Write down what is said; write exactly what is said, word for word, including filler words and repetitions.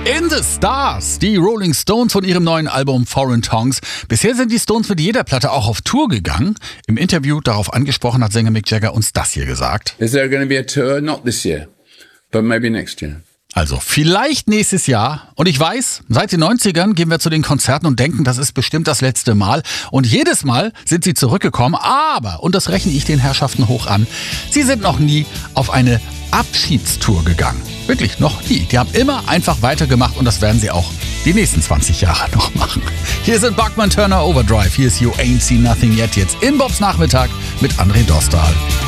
In the Stars, die Rolling Stones von ihrem neuen Album Foreign Tongues. Bisher sind die Stones mit jeder Platte auch auf Tour gegangen. Im Interview darauf angesprochen hat Sänger Mick Jagger uns das hier gesagt. Is there going to be a tour? Not this year, but maybe next year. Also vielleicht nächstes Jahr. Und ich weiß, seit den neunzigern gehen wir zu den Konzerten und denken, das ist bestimmt das letzte Mal. Und jedes Mal sind sie zurückgekommen. Aber, und das rechne ich den Herrschaften hoch an, sie sind noch nie auf eine Abschiedstour gegangen. Wirklich, noch nie. Die haben immer einfach weitergemacht und das werden sie auch die nächsten zwanzig Jahre noch machen. Hier sind Bachman Turner Overdrive. Hier ist You Ain't Seen Nothing Yet jetzt in Bobs Nachmittag mit André Dostal.